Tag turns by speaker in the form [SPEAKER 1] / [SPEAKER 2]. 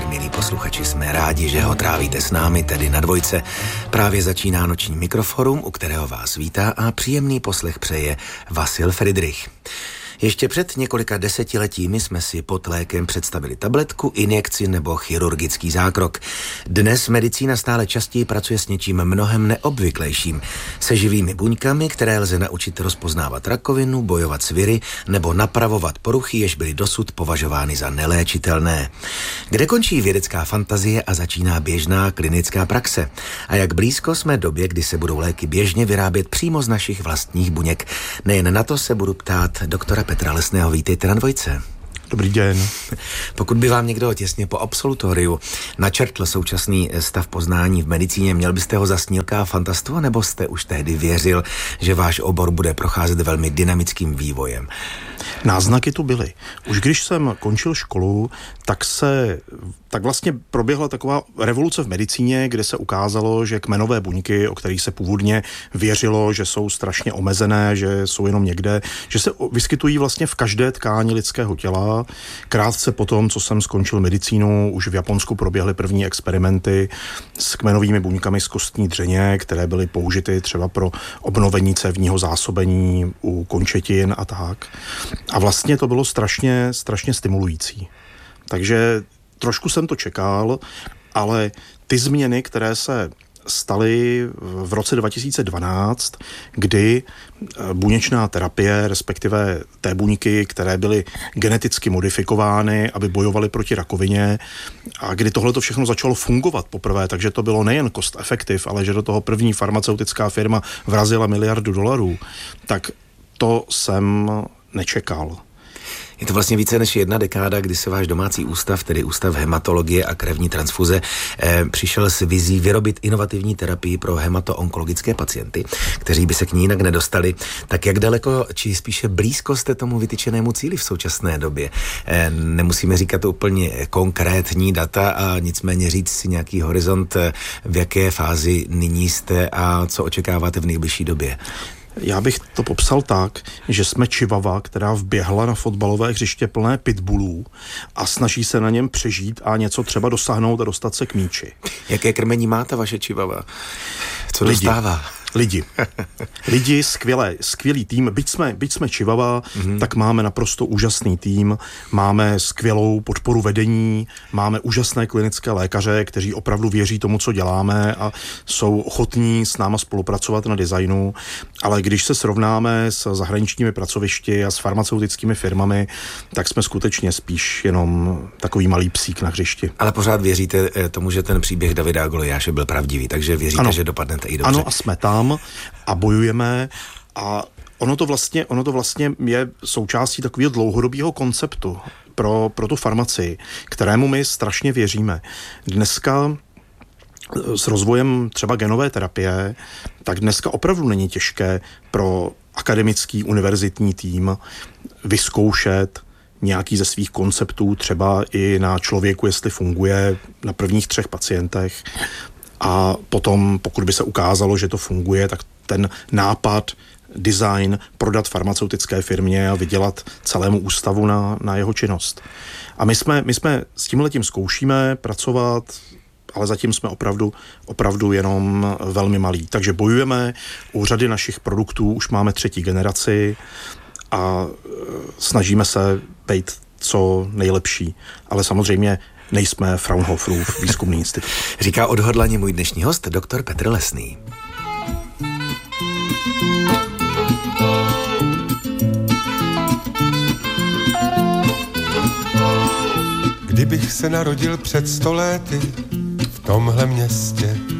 [SPEAKER 1] milí posluchači, jsme rádi, že ho trávíte s námi, tedy na Dvojce. Právě začíná noční Mikroforum, u kterého vás vítá a příjemný poslech přeje Vasil Friedrich. Ještě před několika desetiletími jsme si pod lékem představili tabletku, injekci nebo chirurgický zákrok. Dnes medicína stále častěji pracuje s něčím mnohem neobvyklejším, se živými buňkami, které lze naučit rozpoznávat rakovinu, bojovat s viry nebo napravovat poruchy, jež byly dosud považovány za neléčitelné. Kde končí vědecká fantazie a začíná běžná klinická praxe? A jak blízko jsme době, kdy se budou léky běžně vyrábět přímo z našich vlastních buněk? Nejen na to se budu ptát doktora Petra Lesného. Vítejte na Dvojce.
[SPEAKER 2] Dobrý den.
[SPEAKER 1] Pokud by vám někdo těsně po absolutoriu načrtl současný stav poznání v medicíně, měl byste ho za snílka a fantastu, nebo jste už tehdy věřil, že váš obor bude procházet velmi dynamickým vývojem?
[SPEAKER 2] Náznaky tu byly. Už když jsem končil školu, tak vlastně proběhla taková revoluce v medicíně, kde se ukázalo, že kmenové buňky, o kterých se původně věřilo, že jsou strašně omezené, že jsou jenom někde, že se vyskytují vlastně v každé tkáni lidského těla. Krátce potom, co jsem skončil medicínu, už v Japonsku proběhly první experimenty s kmenovými buňkami z kostní dřeně, které byly použity třeba pro obnovení cévního zásobení u končetin a tak. A vlastně to bylo strašně stimulující. Takže trošku jsem to čekal, ale ty změny, které se staly v roce 2012, kdy buněčná terapie, respektive té buňky, které byly geneticky modifikovány, aby bojovaly proti rakovině, a kdy tohleto všechno začalo fungovat poprvé, takže to bylo nejen cost effective, ale že do toho první farmaceutická firma vrazila $1 miliardu, tak to jsem nečekal.
[SPEAKER 1] Je to vlastně více než 1 dekáda, kdy se váš domácí ústav, tedy Ústav hematologie a krevní transfuze, přišel s vizí vyrobit inovativní terapii pro hematoonkologické pacienty, kteří by se k ní jinak nedostali. Tak jak daleko, či spíše blízko jste tomu vytyčenému cíli v současné době? Nemusíme říkat úplně konkrétní data a nicméně říct si nějaký horizont, v jaké fázi nyní jste a co očekáváte v nejbližší době.
[SPEAKER 2] Já bych to popsal tak, že jsme čivava, která vběhla na fotbalové hřiště plné pitbullů a snaží se na něm přežít a něco třeba dosáhnout a dostat se k míči.
[SPEAKER 1] Jaké krmení má ta vaše čivava? Co dostává?
[SPEAKER 2] Lidi, skvělý tým. Byť jsme čivava, tak máme naprosto úžasný tým, máme skvělou podporu vedení, máme úžasné klinické lékaře, kteří opravdu věří tomu, co děláme a jsou ochotní s náma spolupracovat na designu, ale když se srovnáme s zahraničními pracovišti a s farmaceutickými firmami, tak jsme skutečně spíš jenom takový malý psík na hřišti.
[SPEAKER 1] Ale pořád věříte tomu, že ten příběh Davida a Goliáše byl pravdivý, takže věříte, ano, že dopadnete i dobře.
[SPEAKER 2] Ano, a jsme tam a bojujeme a ono to vlastně je součástí takového dlouhodobého konceptu pro tu farmacii, kterému my strašně věříme. Dneska s rozvojem třeba genové terapie, tak dneska opravdu není těžké pro akademický univerzitní tým vyzkoušet nějaký ze svých konceptů třeba i na člověku, jestli funguje na prvních 3 pacientech. A potom, pokud by se ukázalo, že to funguje, tak ten nápad, design prodat farmaceutické firmě a vydělat celému ústavu na jeho činnost. A my jsme s tímhletím zkoušíme pracovat, ale zatím jsme opravdu jenom velmi malí. Takže bojujeme, u řady našich produktů už máme 3. generaci a snažíme se být co nejlepší. Ale samozřejmě nejsme Fraunhoferův výzkumný institut.
[SPEAKER 1] Říká odhodlaně můj dnešní host, doktor Petr Lesný.
[SPEAKER 3] Kdybych se narodil před 100 lety v tomhle městě,